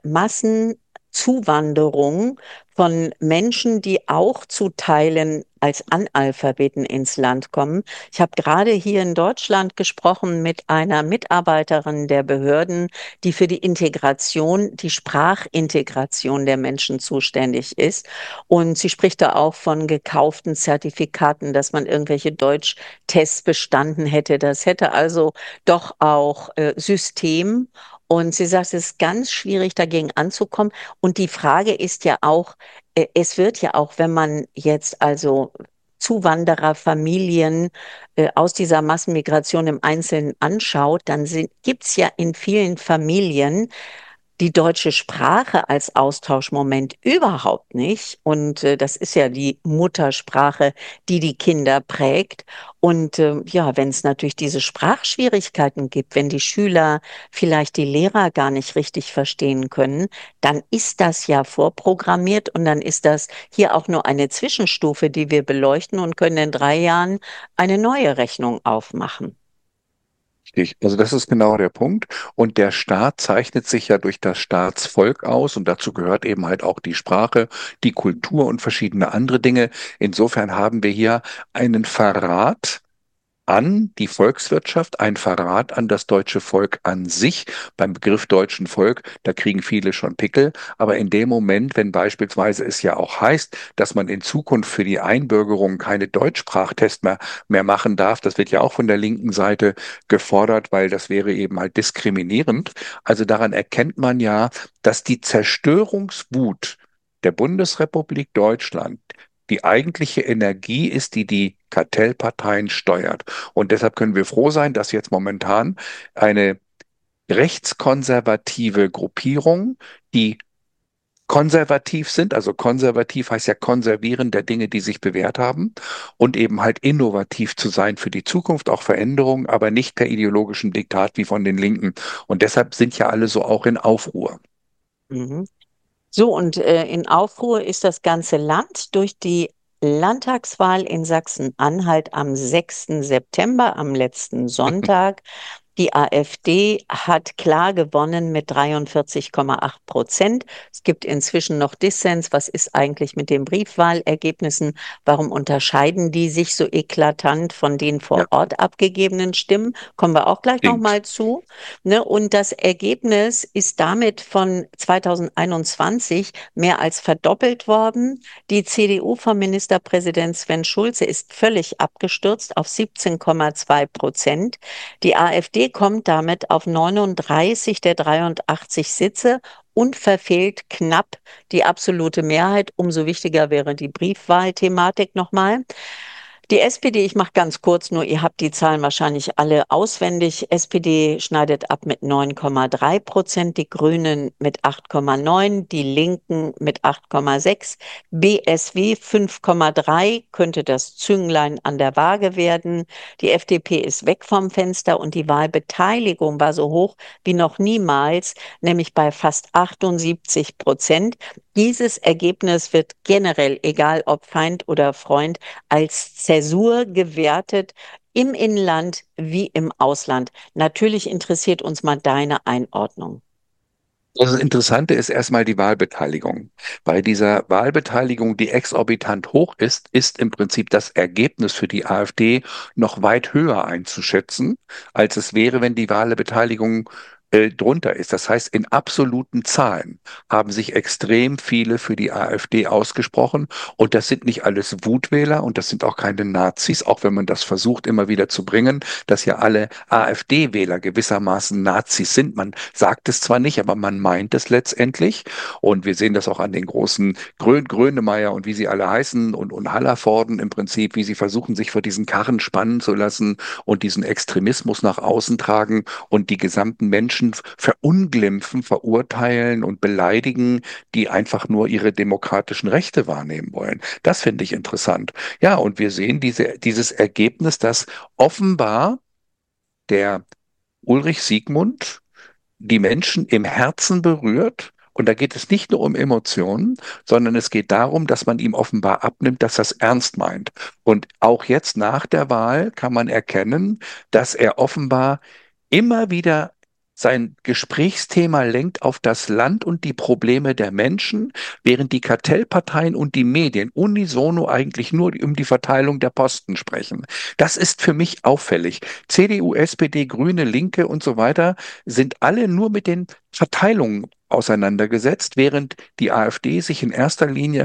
Massenzuwanderung von Menschen, die auch zu Teilen als Analphabeten ins Land kommen. Ich habe gerade hier in Deutschland gesprochen mit einer Mitarbeiterin der Behörden, die für die Integration, die Sprachintegration der Menschen zuständig ist. Und sie spricht da auch von gekauften Zertifikaten, dass man irgendwelche Deutschtests bestanden hätte. Das hätte also doch auch System. Und sie sagt, es ist ganz schwierig, dagegen anzukommen. Und die Frage ist ja auch, es wird ja auch, wenn man jetzt also Zuwandererfamilien aus dieser Massenmigration im Einzelnen anschaut, dann gibt es ja in vielen Familien die deutsche Sprache als Austauschmoment überhaupt nicht. Und das ist ja die Muttersprache, die die Kinder prägt. Und ja, wenn es natürlich diese Sprachschwierigkeiten gibt, wenn die Schüler vielleicht die Lehrer gar nicht richtig verstehen können, dann ist das ja vorprogrammiert und dann ist das hier auch nur eine Zwischenstufe, die wir beleuchten und können in 3 Jahren eine neue Rechnung aufmachen. Richtig. Also das ist genau der Punkt. Und der Staat zeichnet sich ja durch das Staatsvolk aus und dazu gehört eben halt auch die Sprache, die Kultur und verschiedene andere Dinge. Insofern haben wir hier einen Verrat an die Volkswirtschaft, ein Verrat an das deutsche Volk an sich. Beim Begriff deutschen Volk, da kriegen viele schon Pickel. Aber in dem Moment, wenn beispielsweise es ja auch heißt, dass man in Zukunft für die Einbürgerung keine Deutschsprachtests mehr machen darf, das wird ja auch von der linken Seite gefordert, weil das wäre eben halt diskriminierend. Also daran erkennt man ja, dass die Zerstörungswut der Bundesrepublik Deutschland die eigentliche Energie ist, die die Kartellparteien steuert. Und deshalb können wir froh sein, dass jetzt momentan eine rechtskonservative Gruppierung, die konservativ sind, also konservativ heißt ja Konservieren der Dinge, die sich bewährt haben und eben halt innovativ zu sein für die Zukunft, auch Veränderungen, aber nicht per ideologischem Diktat wie von den Linken. Und deshalb sind ja alle so auch in Aufruhr. Mhm. So, und in Aufruhr ist das ganze Land durch die Landtagswahl in Sachsen-Anhalt am 6. September, am letzten Sonntag. Die AfD hat klar gewonnen mit 43,8%. Es gibt inzwischen noch Dissens. Was ist eigentlich mit den Briefwahlergebnissen? Warum unterscheiden die sich so eklatant von den vor Ja, Ort abgegebenen Stimmen? Kommen wir auch gleich stimmt. nochmal zu. Ne? Und das Ergebnis ist damit von 2021 mehr als verdoppelt worden. Die CDU vom Ministerpräsident Sven Schulze ist völlig abgestürzt auf 17,2%. Die AfD kommt damit auf 39 der 83 Sitze und verfehlt knapp die absolute Mehrheit. Umso wichtiger wäre die Briefwahlthematik nochmal. Die SPD, ich mache ganz kurz, nur ihr habt die Zahlen wahrscheinlich alle auswendig. SPD schneidet ab mit 9,3%, die Grünen mit 8,9%, die Linken mit 8,6%, BSW 5,3%, könnte das Zünglein an der Waage werden. Die FDP ist weg vom Fenster und die Wahlbeteiligung war so hoch wie noch niemals, nämlich bei fast 78%. Dieses Ergebnis wird generell, egal ob Feind oder Freund, als Zäsur gewertet im Inland wie im Ausland. Natürlich interessiert uns mal deine Einordnung. Also das Interessante ist erstmal die Wahlbeteiligung. Bei dieser Wahlbeteiligung, die exorbitant hoch ist, ist im Prinzip das Ergebnis für die AfD noch weit höher einzuschätzen, als es wäre, wenn die Wahlbeteiligung drunter ist. Das heißt, in absoluten Zahlen haben sich extrem viele für die AfD ausgesprochen und das sind nicht alles Wutwähler und das sind auch keine Nazis, auch wenn man das versucht immer wieder zu bringen, dass ja alle AfD-Wähler gewissermaßen Nazis sind. Man sagt es zwar nicht, aber man meint es letztendlich. Und wir sehen das auch an den großen Grönemeyer und wie sie alle heißen und Hallervorden im Prinzip, wie sie versuchen, sich vor diesen Karren spannen zu lassen und diesen Extremismus nach außen tragen und die gesamten Menschen verunglimpfen, verurteilen und beleidigen, die einfach nur ihre demokratischen Rechte wahrnehmen wollen. Das finde ich interessant. Ja, und wir sehen dieses Ergebnis, dass offenbar der Ulrich Siegmund die Menschen im Herzen berührt. Und da geht es nicht nur um Emotionen, sondern es geht darum, dass man ihm offenbar abnimmt, dass er es ernst meint. Und auch jetzt nach der Wahl kann man erkennen, dass er offenbar immer wieder sein Gesprächsthema lenkt auf das Land und die Probleme der Menschen, während die Kartellparteien und die Medien unisono eigentlich nur um die Verteilung der Posten sprechen. Das ist für mich auffällig. CDU, SPD, Grüne, Linke und so weiter sind alle nur mit den Verteilungen auseinandergesetzt, während die AfD sich in erster Linie,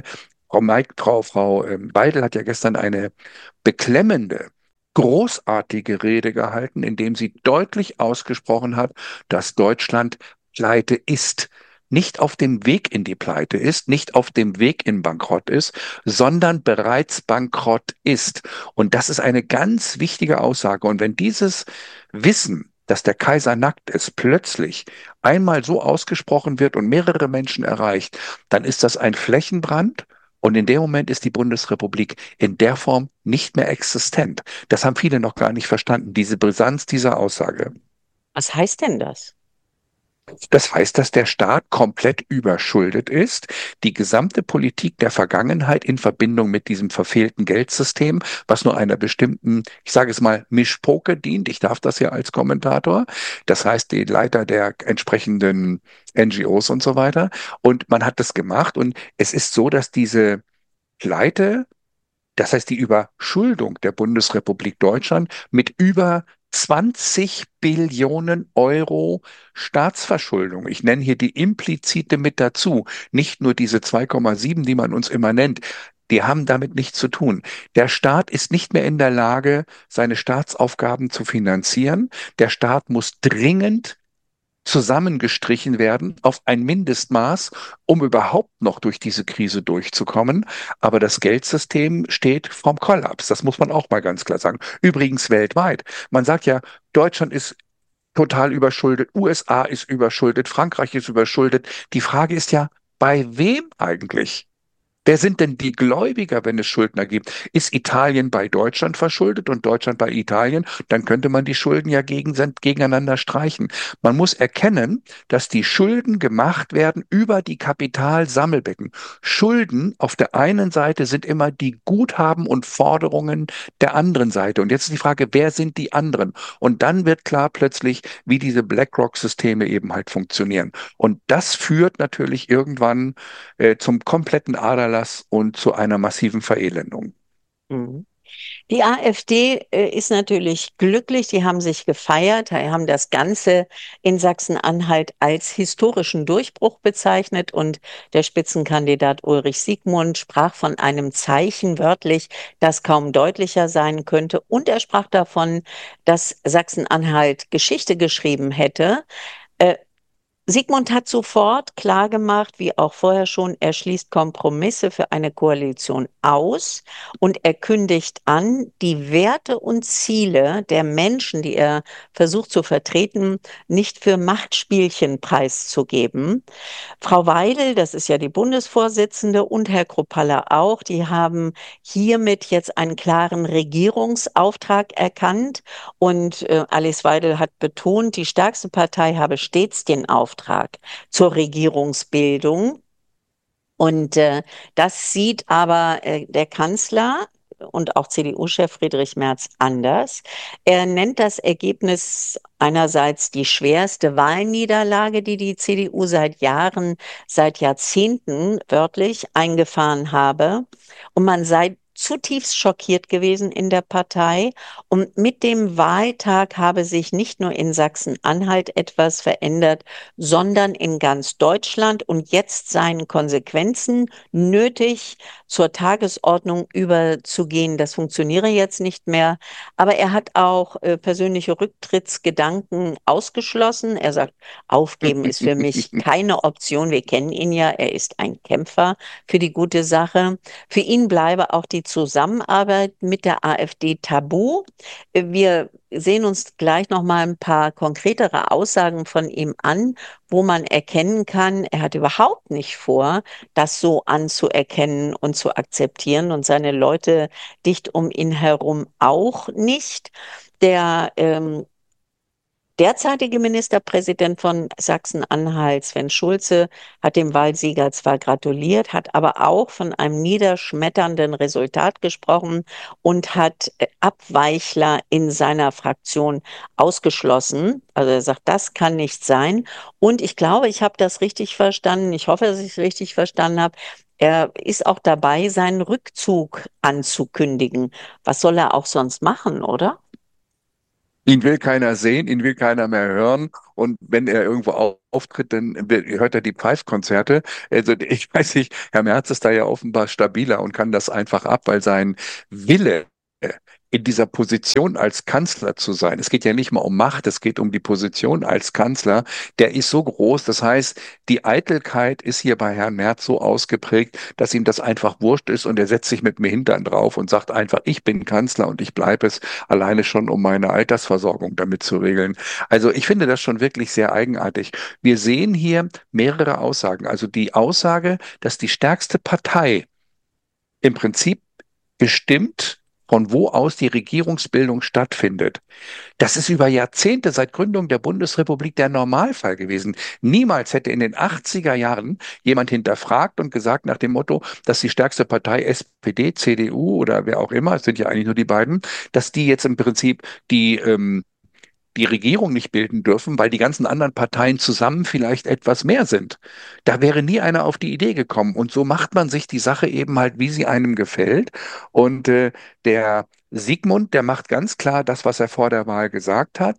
Frau Weidel hat ja gestern eine beklemmende, großartige Rede gehalten, in dem sie deutlich ausgesprochen hat, dass Deutschland Pleite ist, nicht auf dem Weg in die Pleite ist, nicht auf dem Weg in Bankrott ist, sondern bereits Bankrott ist. Und das ist eine ganz wichtige Aussage. Und wenn dieses Wissen, dass der Kaiser nackt ist, plötzlich einmal so ausgesprochen wird und mehrere Menschen erreicht, dann ist das ein Flächenbrand. Und in dem Moment ist die Bundesrepublik in der Form nicht mehr existent. Das haben viele noch gar nicht verstanden, diese Brisanz dieser Aussage. Was heißt denn das? Das heißt, dass der Staat komplett überschuldet ist. Die gesamte Politik der Vergangenheit in Verbindung mit diesem verfehlten Geldsystem, was nur einer bestimmten, ich sage es mal, Mischpoke dient. Ich darf das ja als Kommentator. Das heißt, die Leiter der entsprechenden NGOs und so weiter. Und man hat das gemacht. Und es ist so, dass diese Pleite, das heißt die Überschuldung der Bundesrepublik Deutschland mit über 20 Billionen Euro Staatsverschuldung. Ich nenne hier die implizite mit dazu, nicht nur diese 2,7, die man uns immer nennt. Die haben damit nichts zu tun. Der Staat ist nicht mehr in der Lage, seine Staatsaufgaben zu finanzieren. Der Staat muss dringend zusammengestrichen werden auf ein Mindestmaß, um überhaupt noch durch diese Krise durchzukommen. Aber das Geldsystem steht vorm Kollaps. Das muss man auch mal ganz klar sagen. Übrigens weltweit. Man sagt ja, Deutschland ist total überschuldet, USA ist überschuldet, Frankreich ist überschuldet. Die Frage ist ja, bei wem eigentlich? Wer sind denn die Gläubiger, wenn es Schuldner gibt? Ist Italien bei Deutschland verschuldet und Deutschland bei Italien? Dann könnte man die Schulden ja gegeneinander streichen. Man muss erkennen, dass die Schulden gemacht werden über die Kapitalsammelbecken. Schulden auf der einen Seite sind immer die Guthaben und Forderungen der anderen Seite. Und jetzt ist die Frage, wer sind die anderen? Und dann wird klar plötzlich, wie diese BlackRock-Systeme eben halt funktionieren. Und das führt natürlich irgendwann zum kompletten Aderlass und zu einer massiven Verelendung. Mhm. Die AfD ist natürlich glücklich, die haben sich gefeiert, die haben das Ganze in Sachsen-Anhalt als historischen Durchbruch bezeichnet und der Spitzenkandidat Ulrich Siegmund sprach von einem Zeichen wörtlich, das kaum deutlicher sein könnte und er sprach davon, dass Sachsen-Anhalt Geschichte geschrieben hätte. Äh, Sigmund hat sofort klargemacht, wie auch vorher schon, er schließt Kompromisse für eine Koalition aus und er kündigt an, die Werte und Ziele der Menschen, die er versucht zu vertreten, nicht für Machtspielchen preiszugeben. Frau Weidel, das ist ja die Bundesvorsitzende, und Herr Kruppalla auch, die haben hiermit jetzt einen klaren Regierungsauftrag erkannt. Und Alice Weidel hat betont, die stärkste Partei habe stets den Auftrag zur Regierungsbildung. Und das sieht aber der Kanzler und auch CDU-Chef Friedrich Merz anders. Er nennt das Ergebnis einerseits die schwerste Wahlniederlage, die die CDU seit Jahren, seit Jahrzehnten wörtlich eingefahren habe. Und man sei zutiefst schockiert gewesen in der Partei. Und mit dem Wahltag habe sich nicht nur in Sachsen-Anhalt etwas verändert, sondern in ganz Deutschland. Und jetzt seien Konsequenzen nötig, zur Tagesordnung überzugehen. Das funktioniere jetzt nicht mehr. Aber er hat auch persönliche Rücktrittsgedanken ausgeschlossen. Er sagt, aufgeben ist für mich keine Option. Wir kennen ihn ja. Er ist ein Kämpfer für die gute Sache. Für ihn bleibe auch die Zusammenarbeit mit der AfD tabu. Wir sehen uns gleich noch mal ein paar konkretere Aussagen von ihm an, wo man erkennen kann, er hat überhaupt nicht vor, das so anzuerkennen und zu akzeptieren und seine Leute dicht um ihn herum auch nicht. Der derzeitige Ministerpräsident von Sachsen-Anhalt, Sven Schulze, hat dem Wahlsieger zwar gratuliert, hat aber auch von einem niederschmetternden Resultat gesprochen und hat Abweichler in seiner Fraktion ausgeschlossen. Also er sagt, das kann nicht sein. Und ich glaube, ich habe das richtig verstanden. Ich hoffe, dass ich es richtig verstanden habe. Er ist auch dabei, seinen Rückzug anzukündigen. Was soll er auch sonst machen, oder? Ihn will keiner sehen, ihn will keiner mehr hören. Und wenn er irgendwo auftritt, dann hört er die Pfeifkonzerte. Also ich weiß nicht, Herr Merz ist da ja offenbar stabiler und kann das einfach ab, weil sein Wille, in dieser Position als Kanzler zu sein, es geht ja nicht mal um Macht, es geht um die Position als Kanzler, der ist so groß. Das heißt, die Eitelkeit ist hier bei Herrn Merz so ausgeprägt, dass ihm das einfach wurscht ist und er setzt sich mit dem Hintern drauf und sagt einfach, ich bin Kanzler und ich bleibe es, alleine schon, um meine Altersversorgung damit zu regeln. Also ich finde das schon wirklich sehr eigenartig. Wir sehen hier mehrere Aussagen. Also die Aussage, dass die stärkste Partei im Prinzip bestimmt, von wo aus die Regierungsbildung stattfindet. Das ist über Jahrzehnte seit Gründung der Bundesrepublik der Normalfall gewesen. Niemals hätte in den 80er Jahren jemand hinterfragt und gesagt nach dem Motto, dass die stärkste Partei SPD, CDU oder wer auch immer, es sind ja eigentlich nur die beiden, dass die jetzt im Prinzip die Regierung nicht bilden dürfen, weil die ganzen anderen Parteien zusammen vielleicht etwas mehr sind. Da wäre nie einer auf die Idee gekommen. Und so macht man sich die Sache eben halt, wie sie einem gefällt. Und der Sigmund, der macht ganz klar das, was er vor der Wahl gesagt hat.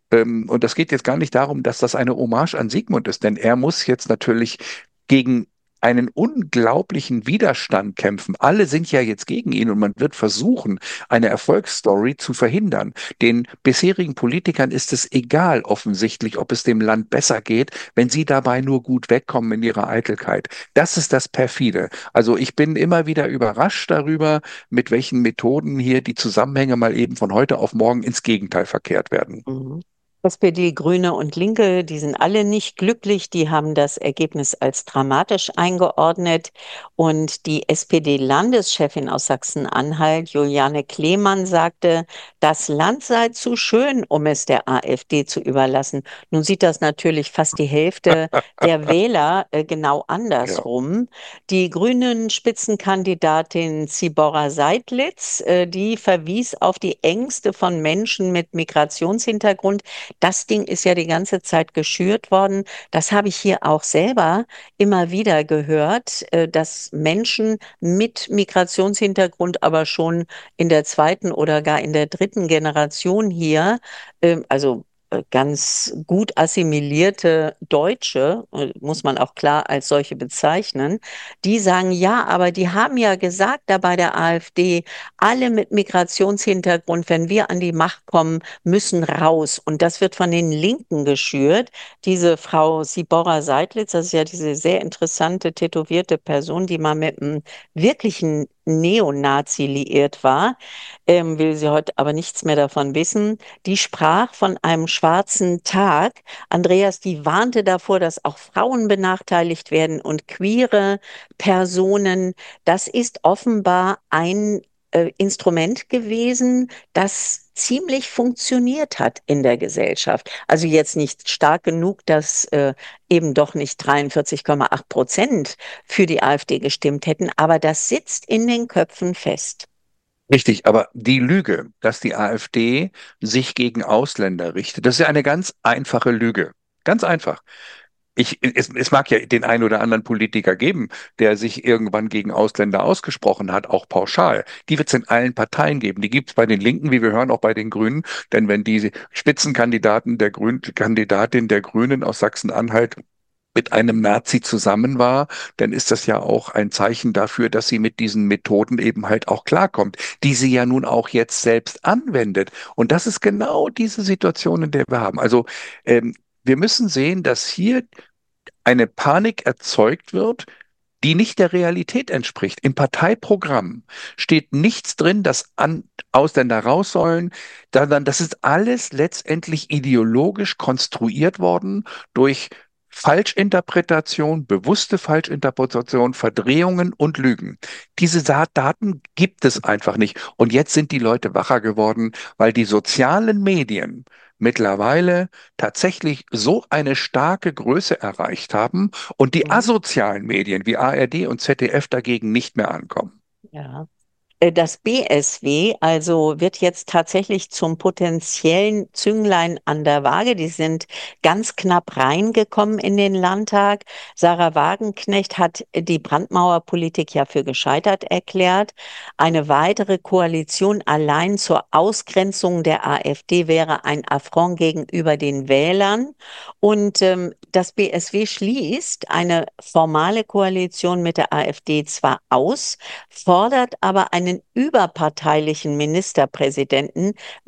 Und das geht jetzt gar nicht darum, dass das eine Hommage an Sigmund ist, denn er muss jetzt natürlich gegen einen unglaublichen Widerstand kämpfen. Alle sind ja jetzt gegen ihn und man wird versuchen, eine Erfolgsstory zu verhindern. Den bisherigen Politikern ist es egal, offensichtlich, ob es dem Land besser geht, wenn sie dabei nur gut wegkommen in ihrer Eitelkeit. Das ist das Perfide. Also ich bin immer wieder überrascht darüber, mit welchen Methoden hier die Zusammenhänge mal eben von heute auf morgen ins Gegenteil verkehrt werden. Mhm. SPD, Grüne und Linke, die sind alle nicht glücklich. Die haben das Ergebnis als dramatisch eingeordnet. Und die SPD-Landeschefin aus Sachsen-Anhalt, Juliane Kleemann, sagte, das Land sei zu schön, um es der AfD zu überlassen. Nun sieht das natürlich fast die Hälfte der Wähler genau Ja. andersrum. Die grünen Spitzenkandidatin Zibora Seidlitz, die verwies auf die Ängste von Menschen mit Migrationshintergrund. Das Ding ist ja die ganze Zeit geschürt worden. Das habe ich hier auch selber immer wieder gehört, dass Menschen mit Migrationshintergrund aber schon in der zweiten oder gar in der dritten Generation hier, also ganz gut assimilierte Deutsche, muss man auch klar als solche bezeichnen, die sagen, ja, aber die haben ja gesagt, da bei der AfD, alle mit Migrationshintergrund, wenn wir an die Macht kommen, müssen raus. Und das wird von den Linken geschürt. Diese Frau Sibora Seidlitz, das ist ja diese sehr interessante, tätowierte Person, die mal mit einem wirklichen Neonazi liiert war, will sie heute aber nichts mehr davon wissen. Die sprach von einem schwarzen Tag. Andreas, die warnte davor, dass auch Frauen benachteiligt werden und queere Personen. Das ist offenbar ein Instrument gewesen, das ziemlich funktioniert hat in der Gesellschaft. Also jetzt nicht stark genug, dass eben doch nicht 43,8% für die AfD gestimmt hätten, aber das sitzt in den Köpfen fest. Richtig, aber die Lüge, dass die AfD sich gegen Ausländer richtet, das ist ja eine ganz einfache Lüge. Ganz einfach. Es mag ja den einen oder anderen Politiker geben, der sich irgendwann gegen Ausländer ausgesprochen hat, auch pauschal. Die wird es in allen Parteien geben. Die gibt es bei den Linken, wie wir hören, auch bei den Grünen. Denn wenn die Spitzenkandidaten der Grünen, Kandidatin der Grünen aus Sachsen-Anhalt mit einem Nazi zusammen war, dann ist das ja auch ein Zeichen dafür, dass sie mit diesen Methoden eben halt auch klarkommt, die sie ja nun auch jetzt selbst anwendet. Und das ist genau diese Situation, in der wir haben. Also wir müssen sehen, dass hier eine Panik erzeugt wird, die nicht der Realität entspricht. Im Parteiprogramm steht nichts drin, dass Ausländer raus sollen, sondern das ist alles letztendlich ideologisch konstruiert worden durch Falschinterpretation, bewusste Falschinterpretation, Verdrehungen und Lügen. Diese Daten gibt es einfach nicht. Und jetzt sind die Leute wacher geworden, weil die sozialen Medien mittlerweile tatsächlich so eine starke Größe erreicht haben und die Mhm. asozialen Medien wie ARD und ZDF dagegen nicht mehr ankommen. Ja. Das BSW also wird jetzt tatsächlich zum potenziellen Zünglein an der Waage. Die sind ganz knapp reingekommen in den Landtag. Sarah Wagenknecht hat die Brandmauerpolitik ja für gescheitert erklärt. Eine weitere Koalition allein zur Ausgrenzung der AfD wäre ein Affront gegenüber den Wählern. Und das BSW schließt eine formale Koalition mit der AfD zwar aus, fordert aber eine einen überparteilichen Ministerpräsidenten